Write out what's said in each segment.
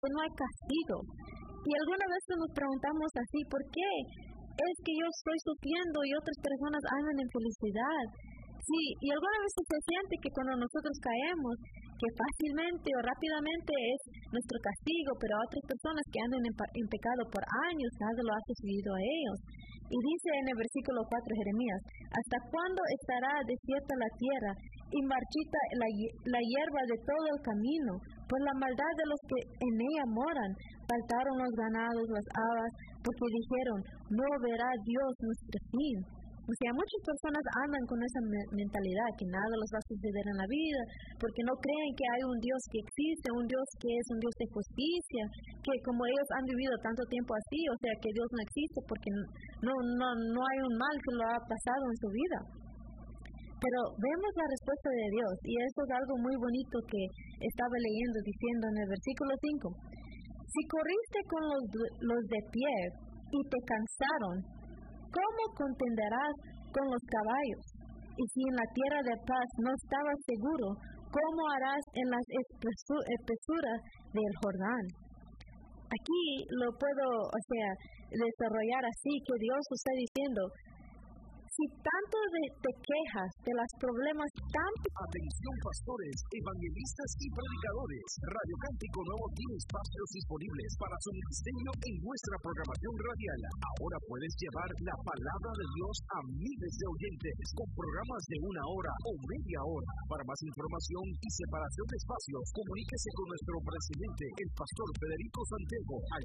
que no hay castigo. Y algunas veces nos preguntamos así, ¿por qué es que yo estoy sufriendo y otras personas andan en felicidad? Sí, y algunas veces se siente que cuando nosotros caemos, que fácilmente o rápidamente es nuestro castigo, pero a otras personas que andan en pecado por años, nada lo ha sucedido a ellos. Y dice en el versículo 4 Jeremías, ¿hasta cuándo estará desierta la tierra y marchita la hierba de todo el camino? Por la maldad de los que en ella moran, faltaron los ganados, las habas, porque dijeron, no verá Dios nuestro fin. O sea, muchas personas andan con esa mentalidad que nada les va a suceder en la vida, porque no creen que hay un Dios que existe, un Dios que es un Dios de justicia, que como ellos han vivido tanto tiempo así, o sea, que Dios no existe porque no hay un mal que lo ha pasado en su vida. Pero vemos la respuesta de Dios, y eso es algo muy bonito que estaba leyendo, diciendo en el versículo 5, si corriste con los de pie y te cansaron, ¿cómo contenderás con los caballos? Y si en la tierra de paz no estabas seguro, ¿cómo harás en las espesuras del Jordán? Aquí lo puedo, desarrollar así, que Dios está diciendo, si tanto te quejas de los problemas tan... Atención pastores, evangelistas y predicadores. Radio Cántico Nuevo tiene espacios disponibles para su ministerio en nuestra programación radial. Ahora puedes llevar la palabra de Dios a miles de oyentes con programas de 1 hora o media hora. Para más información y separación de espacios, comuníquese con nuestro presidente, el pastor Federico Santiago, al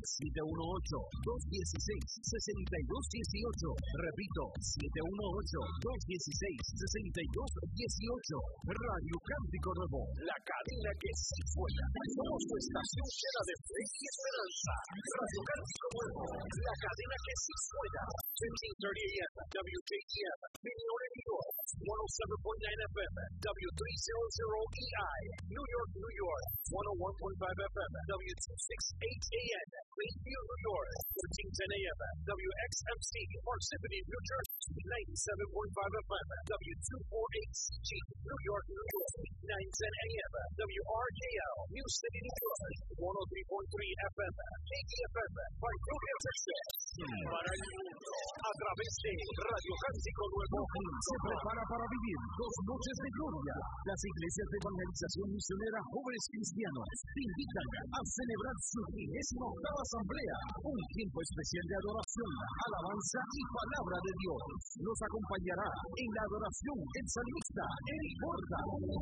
718-216-6218. Repito, 718-216-6218. Radio Cántico Nuevo, la cadena que sí suena. Somos tu estación llena de fe y esperanza. Radio Cántico Nuevo, la cadena que sí suena. 1530 AM, WKTM, Million in New York, 107.9 FM, W300EI, New York, New York, 101.5 FM, W268 AM, Greenfield, New York, 1410 AM, WXMC, Parsippany, New Jersey, 97.5 FM, W248CG, New York, New York, 910 AM, WRKL, New City, New York, 103.3 FM, KDFM, Vancouver, Texas, para el mundo, a través de Radio Cántico Nuevo. Se prepara para vivir 2 noches de gloria. Las iglesias de evangelización misionera Jóvenes Cristianos te invitan a celebrar su 38ª asamblea, un tiempo especial de adoración, alabanza y palabra de Dios. Nos acompañará en la adoración el salmista Eric Borda,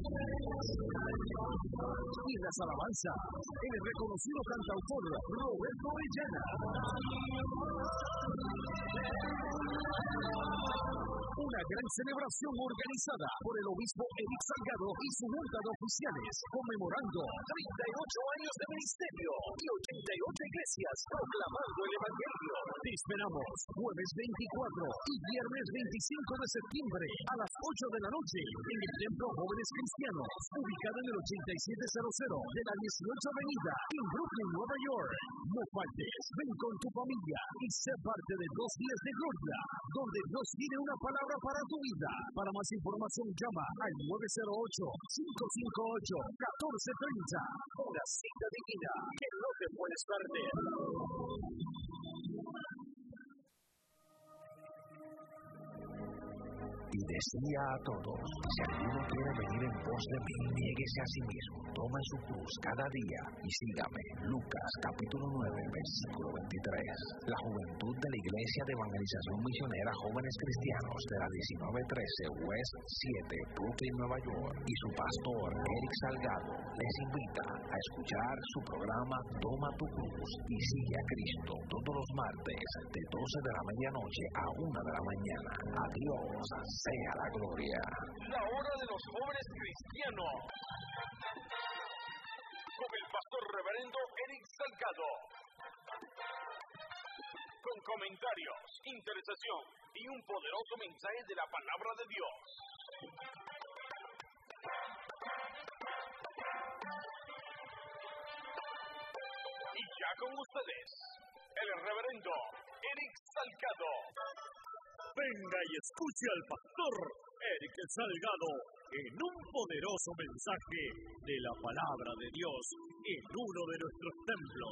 y en las alabanzas el reconocido cantautor Roberto Orellana. Una gran celebración organizada por el obispo Eric Salgado y su junta de oficiales, conmemorando 38 años de ministerio y 88 iglesias proclamando el evangelio. Te esperamos jueves 24 y viernes 25 de septiembre a las 8 de la noche en el Templo Jóvenes Cristianos, ubicado en el 8700 de la 18 Avenida en Brooklyn, Nueva York. No faltes, ven con tu familia y sé parte de 2 días de gloria, donde Dios tiene una palabra para tu vida. Para más información llama al 908-558-1430. Una cita divina que no te puedes perder. Y decía a todos, si alguno quiere venir en pos de mí, niéguese a sí mismo, tome su cruz cada día y sígame. Lucas capítulo 9, versículo 23. La juventud de la Iglesia de Evangelización Misionera Jóvenes Cristianos de la 1913 West 7, Brooklyn, Nueva York, y su pastor Eric Salgado les invita a escuchar su programa Toma tu cruz y sigue a Cristo todos los martes de 12 de la medianoche a 1 de la mañana. Adiós. Sea la gloria. La hora de los jóvenes cristianos. Con el pastor reverendo Eric Salgado. Con comentarios, interesación y un poderoso mensaje de la palabra de Dios. Y ya con ustedes, el reverendo Eric Salgado. Venga y escuche al pastor Eric Salgado en un poderoso mensaje de la palabra de Dios en uno de nuestros templos.